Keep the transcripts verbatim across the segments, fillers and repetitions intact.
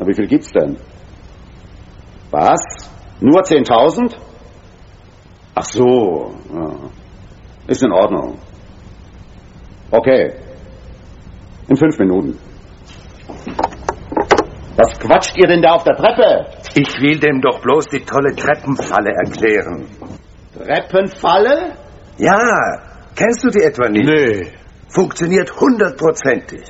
Na, wie viel gibt's denn? Was? Nur zehntausend? Ach so. Ja. Ist in Ordnung. Okay. In fünf Minuten. Was quatscht ihr denn da auf der Treppe? Ich will dem doch bloß die tolle Treppenfalle erklären. Treppenfalle? Ja, kennst du die etwa nicht? Nee. Funktioniert hundertprozentig.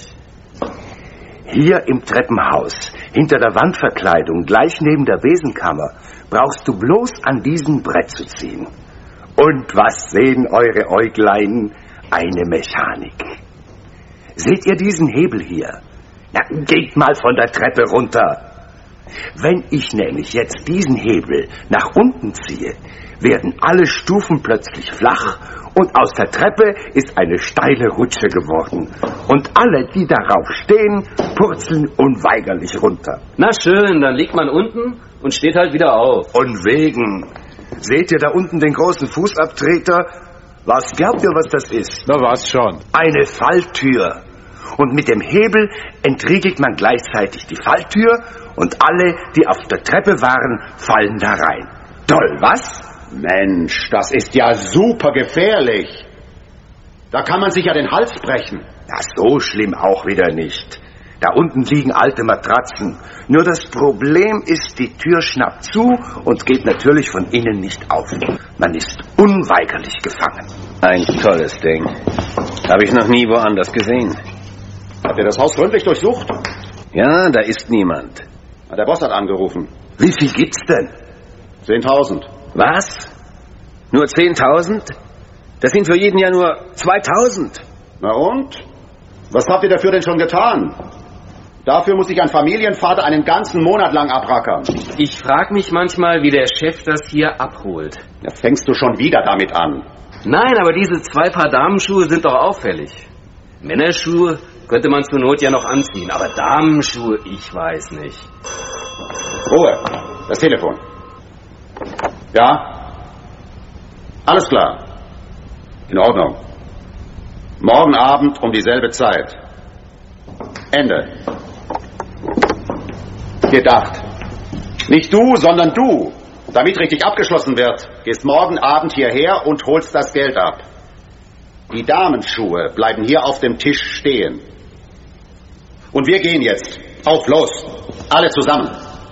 Hier im Treppenhaus, hinter der Wandverkleidung, gleich neben der Besenkammer, brauchst du bloß an diesem Brett zu ziehen. Und was sehen eure Äuglein? Eine Mechanik. Seht ihr diesen Hebel hier? Na, geht mal von der Treppe runter. Wenn ich nämlich jetzt diesen Hebel nach unten ziehe, werden alle Stufen plötzlich flach und aus der Treppe ist eine steile Rutsche geworden. Und alle, die darauf stehen, purzeln unweigerlich runter. Na schön, dann liegt man unten und steht halt wieder auf. Und wegen. Seht ihr da unten den großen Fußabtreter? Was glaubt ihr, was das ist? Na was schon. Eine Falltür. Und mit dem Hebel entriegelt man gleichzeitig die Falltür und alle, die auf der Treppe waren, fallen da rein. Toll, was? Mensch, das ist ja super gefährlich. Da kann man sich ja den Hals brechen. Ja, so schlimm auch wieder nicht. Da unten liegen alte Matratzen. Nur das Problem ist, die Tür schnappt zu und geht natürlich von innen nicht auf. Man ist unweigerlich gefangen. Ein tolles Ding. Habe ich noch nie woanders gesehen. Habt ihr das Haus gründlich durchsucht? Ja, da ist niemand. Der Boss hat angerufen. Wie viel gibt's denn? Zehntausend. Was? Nur zehntausend? Das sind für jeden ja nur zweitausend. Na und? Was habt ihr dafür denn schon getan? Dafür muss sich ein Familienvater einen ganzen Monat lang abrackern. Ich frage mich manchmal, wie der Chef das hier abholt. Da fängst du schon wieder damit an. Nein, aber diese zwei Paar Damenschuhe sind doch auffällig. Männerschuhe könnte man zur Not ja noch anziehen, aber Damenschuhe, ich weiß nicht. Ruhe, das Telefon. Ja? Alles klar. In Ordnung. Morgen Abend um dieselbe Zeit. Ende. Gedacht. Nicht du, sondern du. Damit richtig abgeschlossen wird, gehst morgen Abend hierher und holst das Geld ab. Die Damenschuhe bleiben hier auf dem Tisch stehen. Und wir gehen jetzt. Auf, los. Alle zusammen.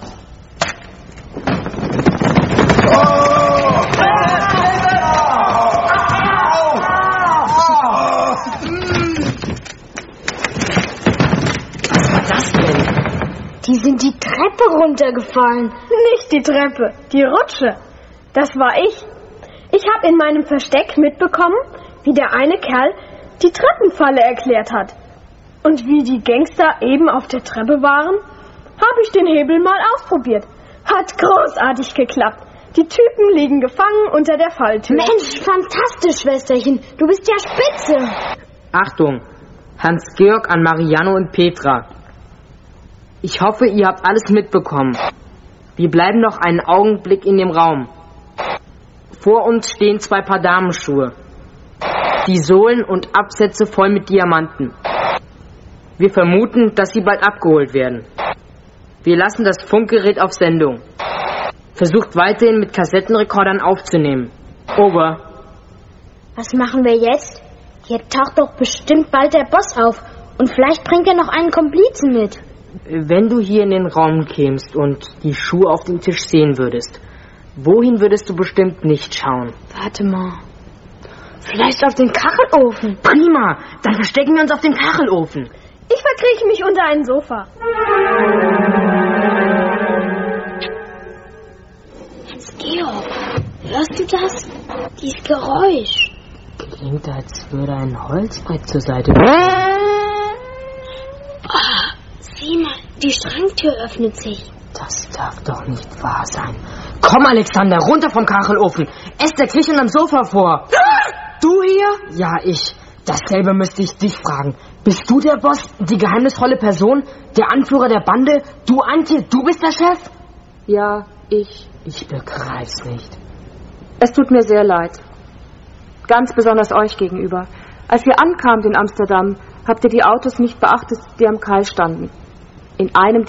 Die sind die Treppe runtergefallen. Nicht die Treppe, die Rutsche. Das war ich. Ich habe in meinem Versteck mitbekommen, wie der eine Kerl die Treppenfalle erklärt hat. Und wie die Gangster eben auf der Treppe waren, habe ich den Hebel mal ausprobiert. Hat großartig geklappt. Die Typen liegen gefangen unter der Falltür. Mensch, fantastisch, Schwesterchen. Du bist ja spitze. Achtung, Hans-Georg an Marianne und Petra. Ich hoffe, ihr habt alles mitbekommen. Wir bleiben noch einen Augenblick in dem Raum. Vor uns stehen zwei Paar Damenschuhe. Die Sohlen und Absätze voll mit Diamanten. Wir vermuten, dass sie bald abgeholt werden. Wir lassen das Funkgerät auf Sendung. Versucht weiterhin mit Kassettenrekordern aufzunehmen. Over. Was machen wir jetzt? Hier taucht doch bestimmt bald der Boss auf. Und vielleicht bringt er noch einen Komplizen mit. Wenn du hier in den Raum kämst und die Schuhe auf dem Tisch sehen würdest, wohin würdest du bestimmt nicht schauen? Warte mal. Vielleicht auf den Kachelofen. Prima, dann verstecken wir uns auf dem Kachelofen. Ich verkrieche mich unter ein Sofa. Hans-Georg, hörst du das? Dieses Geräusch. Klingt, als würde ein Holzbrett zur Seite. Ah, sieh mal, die Schranktür öffnet sich. Das darf doch nicht wahr sein. Komm, Alexander, runter vom Kachelofen. Esther, kriech unterm Sofa vor. Du hier? Ja, ich. Dasselbe müsste ich dich fragen. Bist du der Boss, die geheimnisvolle Person, der Anführer der Bande? Du, Antje, du bist der Chef? Ja, ich. Ich begreif's nicht. Es tut mir sehr leid. Ganz besonders euch gegenüber. Als ihr ankamt in Amsterdam, habt ihr die Autos nicht beachtet, die am Kai standen. In einem